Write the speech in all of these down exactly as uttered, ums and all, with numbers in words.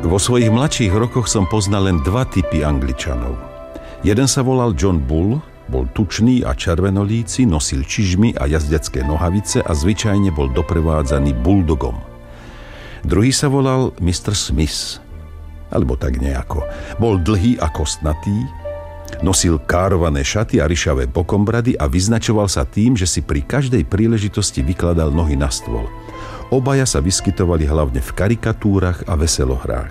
Vo svojich mladších rokoch som poznal len dva typy Angličanov. Jeden sa volal John Bull, bol tučný a červenolíci, nosil čižmy a jazdecké nohavice a zvyčajne bol doprevádzaný bulldogom. Druhý sa volal mister Smith, alebo tak nejako. Bol dlhý a kostnatý, nosil kárované šaty a ryšavé bokombrady a vyznačoval sa tým, že si pri každej príležitosti vykladal nohy na stôl. Obaja sa vyskytovali hlavne v karikatúrach a veselohrách.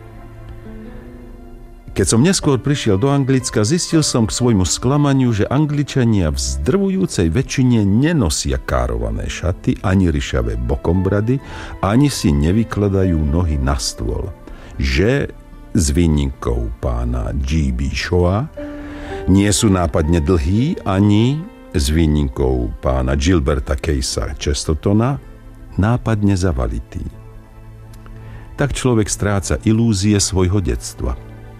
Keď som neskôr prišiel do Anglicka, zistil som k svojmu sklamaniu, že Angličania v zdrvujúcej väčšine nenosia kárované šaty, ani ryšavé bokombrady, ani si nevykladajú nohy na stôl. Že s výnimkou pána G B Shawa nie sú nápadne dlhí, ani s výnimkou pána Gilberta Casea Chestertona nápadne zavalitý. Tak človek stráca ilúzie svojho detstva.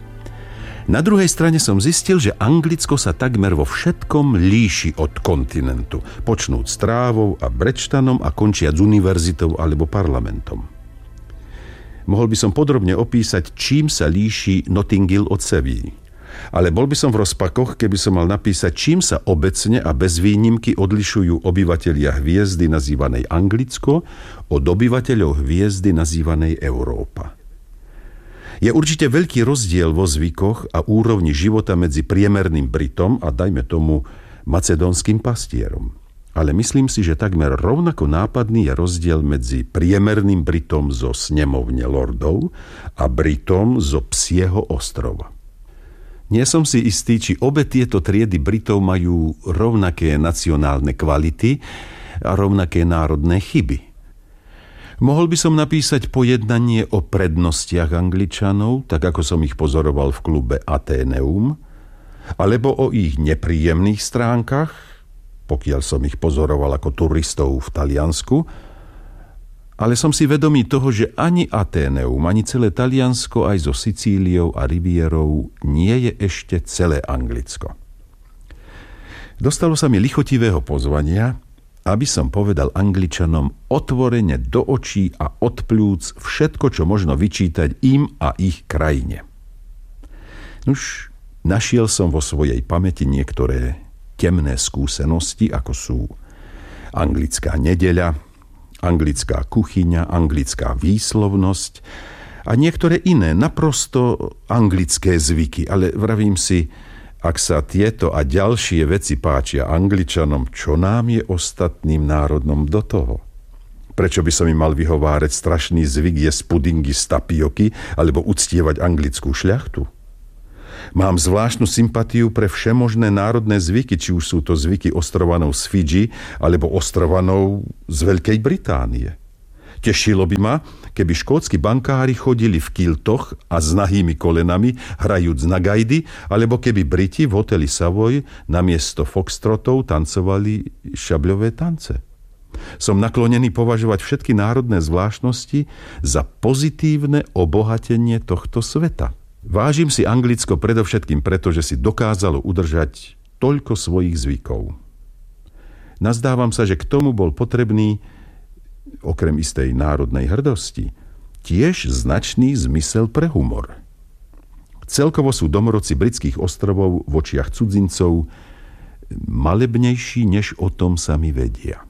Na druhej strane som zistil, že Anglicko sa takmer vo všetkom líši od kontinentu, počnúc trávou a brečtanom a končiac univerzitou alebo parlamentom. Mohol by som podrobne opísať, čím sa líši Notting Hill od Sevilly. Ale bol by som v rozpakoch, keby som mal napísať, čím sa obecne a bez výnimky odlišujú obyvatelia hviezdy nazývanej Anglicko od obyvateľov hviezdy nazývanej Európa. Je určite veľký rozdiel vo zvykoch a úrovni života medzi priemerným Britom a dajme tomu macedónskym pastierom. Ale myslím si, že takmer rovnako nápadný je rozdiel medzi priemerným Britom zo snemovne lordov a Britom zo Psieho ostrova. Nie som si istý, či obe tieto triedy Britov majú rovnaké nacionálne kvality a rovnaké národné chyby. Mohol by som napísať pojednanie o prednostiach Angličanov, tak ako som ich pozoroval v klube Atheneum, alebo o ich nepríjemných stránkach, pokiaľ som ich pozoroval ako turistov v Taliansku, ale som si vedomý toho, že ani Atheneum, ani celé Taliansko aj so Sicíliou a Rivierou nie je ešte celé Anglicko. Dostalo sa mi lichotivého pozvania, aby som povedal Angličanom otvorene do očí a od pľúc všetko, čo možno vyčítať im a ich krajine. Nuž, našiel som vo svojej pamäti niektoré temné skúsenosti, ako sú anglická nedeľa, anglická kuchyňa, anglická výslovnosť a niektoré iné, naprosto anglické zvyky. Ale vravím si, ak sa tieto a ďalšie veci páčia Angličanom, čo nám je ostatným národom do toho? Prečo by som im mal vyhovárať strašný zvyk jesť pudingy z tapioky alebo uctievať anglickú šľachtu? Mám zvláštnu sympatiu pre všemožné národné zvyky, či už sú to zvyky ostrovanov z Fidži alebo ostrovanov z Veľkej Británie. Tešilo by ma, keby škótsky bankári chodili v kiltoch a s nahými kolenami, hrajúc na gajdy, alebo keby Briti v hoteli Savoy namiesto foxtrotov tancovali šabľové tance. Som naklonený považovať všetky národné zvláštnosti za pozitívne obohatenie tohto sveta. Vážim si Anglicko predovšetkým preto, že si dokázalo udržať toľko svojich zvykov. Nazdávam sa, že k tomu bol potrebný, okrem istej národnej hrdosti, tiež značný zmysel pre humor. Celkovo sú domorodci britských ostrovov v očiach cudzincov malebnejší, než o tom sami vedia.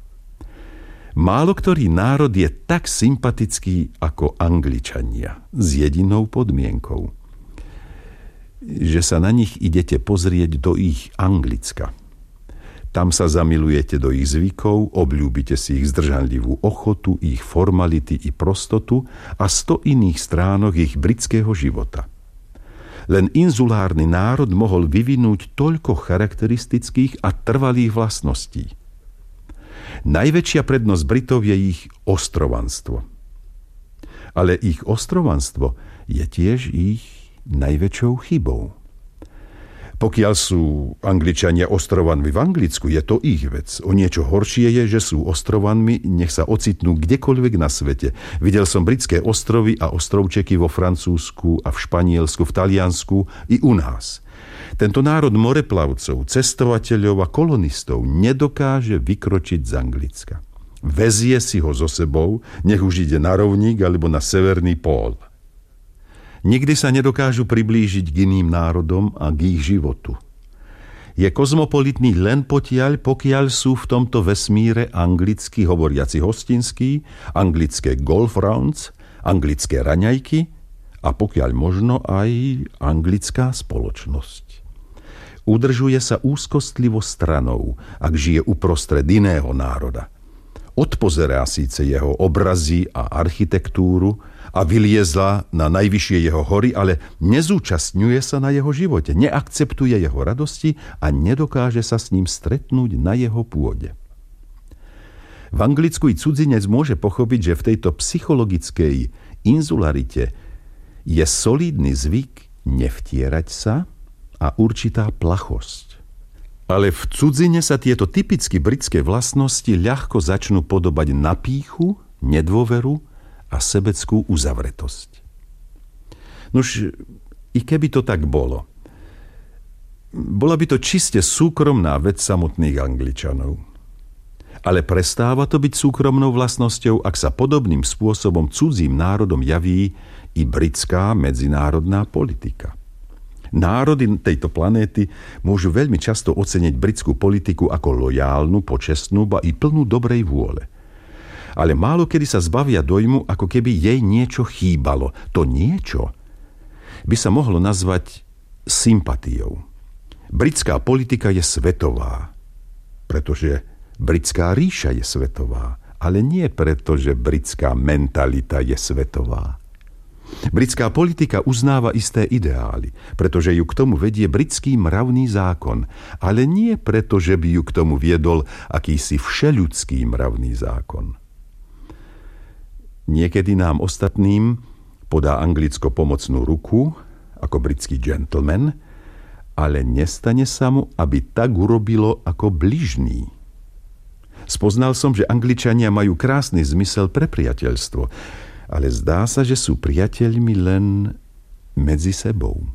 Málo ktorý národ je tak sympatický ako Angličania, s jedinou podmienkou, že sa na nich idete pozrieť do ich Anglicka. Tam sa zamilujete do ich zvykov, obľúbite si ich zdržanlivú ochotu, ich formality i prostotu a sto iných stránok ich britského života. Len inzulárny národ mohol vyvinúť toľko charakteristických a trvalých vlastností. Najväčšia prednosť Britov je ich ostrovanstvo. Ale ich ostrovanstvo je tiež ich najväčšou chybou. Pokiaľ sú Angličania ostrovanmi v Anglicku, je to ich vec. O niečo horšie je, že sú ostrovanmi, nech sa ocitnú kdekoľvek na svete. Videl som britské ostrovy a ostrovčeky vo Francúzsku a v Španielsku, v Taliansku i u nás. Tento národ moreplavcov, cestovateľov a kolonistov nedokáže vykročiť z Anglicka. Vezie si ho so sebou, nech už ide na rovník alebo na severný pól. Nikdy sa nedokážu priblížiť k iným národom a k ich životu. Je kozmopolitný len potiaľ, pokiaľ sú v tomto vesmíre anglicky hovoriaci hostinskí, anglické golf rounds, anglické raňajky a pokiaľ možno aj anglická spoločnosť. Udržuje sa úzkostlivo stranou, ak žije uprostred iného národa. Odpozerá síce jeho obrazy a architektúru a vyliezla na najvyššie jeho hory, ale nezúčastňuje sa na jeho živote, neakceptuje jeho radosti a nedokáže sa s ním stretnúť na jeho pôde. V Anglicku i cudzinec môže pochopiť, že v tejto psychologickej inzularite je solídny zvyk nevtierať sa a určitá plachosť. Ale v cudzine sa tieto typicky britské vlastnosti ľahko začnú podobať na pýchu, nedôveru a sebeckú uzavretosť. Nož, i keby to tak bolo, bola by to čiste súkromná vec samotných Angličanov. Ale prestáva to byť súkromnou vlastnosťou, ak sa podobným spôsobom cudzím národom javí i britská medzinárodná politika. Národy tejto planéty môžu veľmi často oceniť britskú politiku ako lojálnu, počestnú, ba i plnú dobrej vôle. Ale málo kedy sa zbavia dojmu, ako keby jej niečo chýbalo. To niečo by sa mohlo nazvať sympatiou. Britská politika je svetová, pretože britská ríša je svetová, ale nie preto, že britská mentalita je svetová. Britská politika uznáva isté ideály, pretože ju k tomu vedie britský mravný zákon, ale nie preto, že by ju k tomu viedol akýsi všeľudský mravný zákon. Niekedy nám ostatným podá Anglicko pomocnú ruku, ako britský gentleman, ale nestane sa mu, aby tak urobilo ako bližný. Spoznal som, že Angličania majú krásny zmysel pre priateľstvo, ale zdá sa, že sú priateľmi len medzi sebou.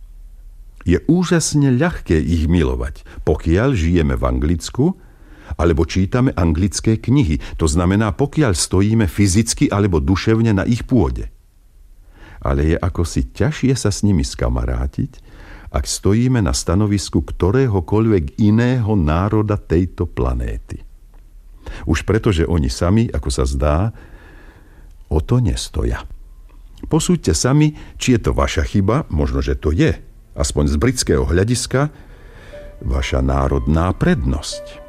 Je úžasne ľahké ich milovať, pokiaľ žijeme v Anglicku, alebo čítame anglické knihy, to znamená, pokiaľ stojíme fyzicky alebo duševne na ich pôde. Ale je ako si ťažšie sa s nimi skamarátiť, ak stojíme na stanovisku ktoréhokoľvek iného národa tejto planéty. Už preto, že oni sami, ako sa zdá, o to nestoja. Posúďte sami, či je to vaša chyba, možno, že to je, aspoň z britského hľadiska, vaša národná prednosť.